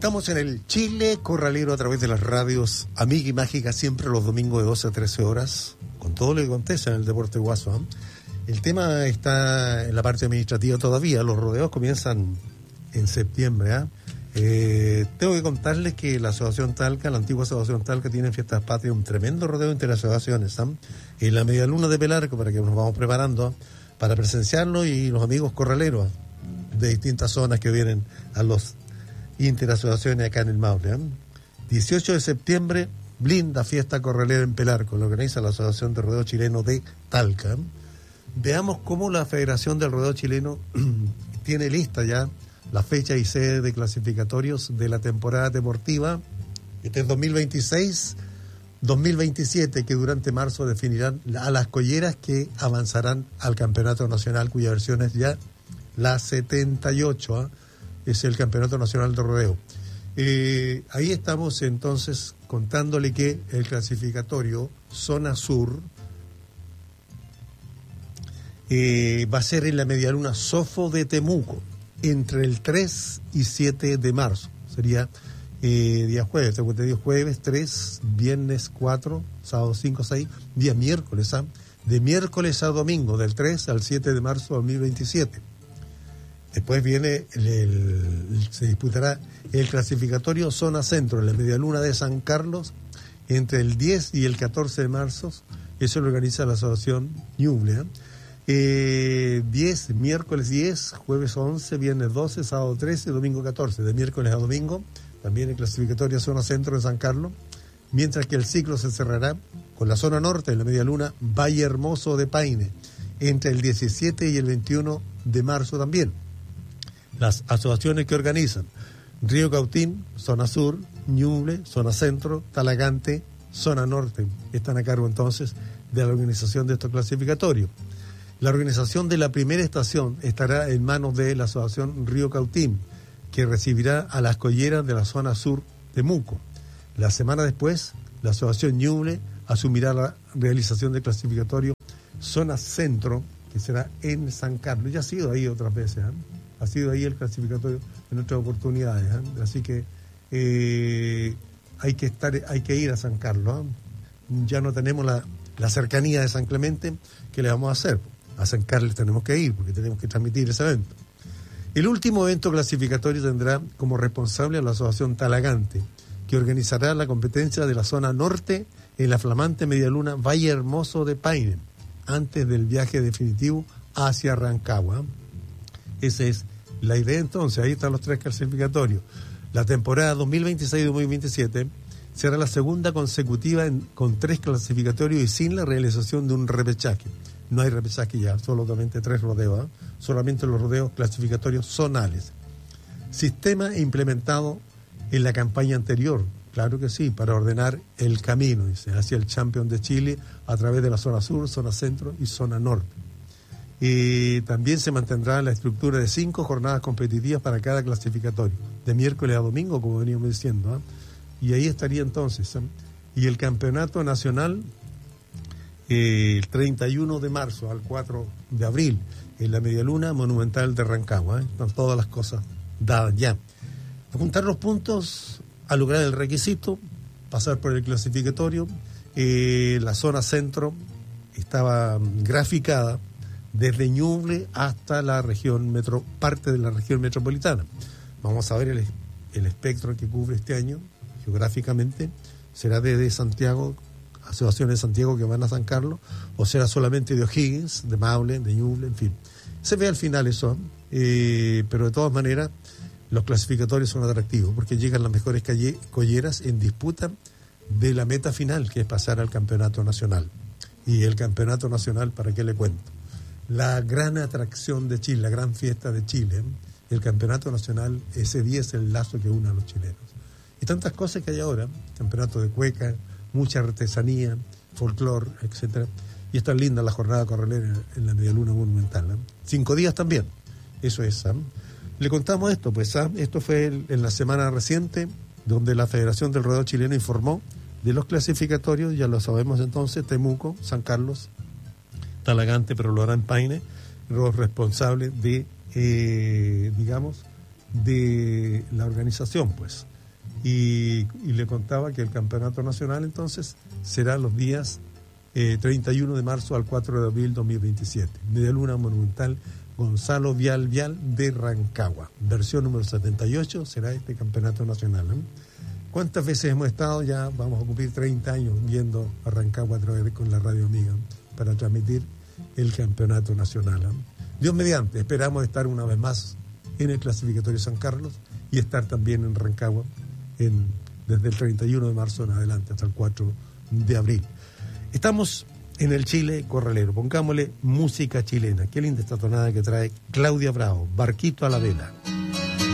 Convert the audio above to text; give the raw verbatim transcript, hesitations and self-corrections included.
Estamos en el Chile Corralero a través de las radios Amiga y Mágica, siempre los domingos de doce a trece horas, con todo lo que acontece en el deporte guaso, ¿eh? El tema está en la parte administrativa todavía, los rodeos comienzan en septiembre, ¿eh? Eh, tengo que contarles que la Asociación Talca, la antigua Asociación Talca, tiene en Fiestas Patrias un tremendo rodeo entre las asociaciones, ¿eh? En la Medialuna de Pelarco, para que nos vamos preparando para presenciarlo, y los amigos corraleros de distintas zonas que vienen a los interasociaciones acá en el Maule, ¿eh? dieciocho de septiembre, Blinda Fiesta Corralera en Pelarco, lo organiza la Asociación de Rodeo Chileno de Talca. Veamos cómo la Federación del Rodeo Chileno tiene lista ya la fecha y sede de clasificatorios de la temporada deportiva. Este es dos mil veintiséis dos mil veintisiete, que durante marzo definirán a las colleras que avanzarán al Campeonato Nacional, cuya versión es ya la setenta y ocho, ¿eh? Es el Campeonato Nacional de Rodeo. Eh, ahí estamos entonces contándole que el clasificatorio Zona Sur eh, va a ser en la Medialuna Sofo de Temuco, entre el tres y siete de marzo. Sería eh, día jueves, tengo entendido jueves tres, viernes cuatro, sábado cinco, seis, día miércoles, ¿ah? De miércoles a domingo, del tres al siete de marzo de dos mil veintisiete. Después viene, el, el, se disputará el clasificatorio Zona Centro, en la Medialuna de San Carlos, entre el diez y el catorce de marzo. Eso lo organiza la Asociación Ñuble, ¿eh? Eh, diez, miércoles diez, jueves once, viernes doce, sábado trece, domingo catorce, de miércoles a domingo, también el clasificatorio Zona Centro de San Carlos, mientras que el ciclo se cerrará con la Zona Norte, en la Medialuna Valle Hermoso de Paine, entre el diecisiete y el veintiuno de marzo también. Las asociaciones que organizan: Río Cautín, Zona Sur, Ñuble, Zona Centro, Talagante, Zona Norte, están a cargo entonces de la organización de estos clasificatorios. La organización de la primera estación estará en manos de la Asociación Río Cautín, que recibirá a las colleras de la Zona Sur de Temuco. La semana después, la Asociación Ñuble asumirá la realización del clasificatorio Zona Centro, que será en San Carlos. Ya ha sido ahí otras veces, ¿eh? Ha sido ahí el clasificatorio en otras oportunidades, ¿eh? Así que eh, hay que estar, hay que ir a San Carlos, ¿eh? Ya no tenemos la, la cercanía de San Clemente. ¿Qué le vamos a hacer? A San Carlos tenemos que ir, porque tenemos que transmitir ese evento. El último evento clasificatorio tendrá como responsable a la Asociación Talagante, que organizará la competencia de la Zona Norte en la flamante Medialuna Valle Hermoso de Paine, antes del viaje definitivo hacia Rancagua. Esa es la idea entonces. Ahí están los tres clasificatorios. La temporada dos mil veintiséis dos mil veintisiete será la segunda consecutiva en, con tres clasificatorios y sin la realización de un repechaje. No hay repechaje ya, solamente tres rodeos, ¿eh? Solamente los rodeos clasificatorios zonales. Sistema implementado en la campaña anterior, claro que sí, para ordenar el camino, dice, hacia el Champion de Chile a través de la Zona Sur, Zona Centro y Zona Norte. Y también se mantendrá la estructura de cinco jornadas competitivas para cada clasificatorio, de miércoles a domingo, como veníamos diciendo, ¿eh? Y ahí estaría entonces, ¿eh? Y el campeonato nacional, eh, el treinta y uno de marzo al cuatro de abril, en la Medialuna Monumental de Rancagua, ¿eh? Están todas las cosas dadas ya. A juntar los puntos, a lograr el requisito, pasar por el clasificatorio. Eh, la Zona Centro estaba graficada desde Ñuble hasta la región metro, parte de la región metropolitana. Vamos a ver el, el espectro que cubre este año geográficamente. ¿Será desde Santiago, asociaciones de Santiago que van a San Carlos, o será solamente de O'Higgins, de Maule, de Ñuble, en fin? Se ve al final eso, eh, pero de todas maneras los clasificatorios son atractivos porque llegan las mejores calle, colleras en disputa de la meta final, que es pasar al campeonato nacional. Y el campeonato nacional, ¿para qué le cuento? La gran atracción de Chile, la gran fiesta de Chile, el campeonato nacional, ese día es el lazo que une a los chilenos. Y tantas cosas que hay ahora, campeonato de cueca, mucha artesanía, folclore, etcétera. Y está linda la jornada corralera en la Medialuna Monumental, ¿eh? Cinco días también, eso es. ¿eh? Le contamos esto, pues, ¿eh? Esto fue el, en la semana reciente, donde la Federación del Rodeo Chileno informó de los clasificatorios, ya lo sabemos entonces, Temuco, San Carlos, Talagante, pero lo hará en Paine, los responsables de, eh, digamos, de la organización, pues. Y, y le contaba que el campeonato nacional entonces será los días eh, treinta y uno de marzo al cuatro de abril dos mil veintisiete. Medialuna Monumental Gonzalo Vial Vial de Rancagua. Versión número setenta y ocho será este campeonato nacional, ¿eh? ¿Cuántas veces hemos estado? Ya vamos a cumplir treinta años viendo a Rancagua a través de, con la radio amiga para transmitir el campeonato nacional, ¿eh? Dios mediante, esperamos estar una vez más en el clasificatorio San Carlos y estar también en Rancagua en, desde el treinta y uno de marzo en adelante hasta el cuatro de abril. Estamos en el Chile Corralero, pongámosle música chilena. Qué linda esta tonada que trae Claudia Bravo, Barquito a la Vela.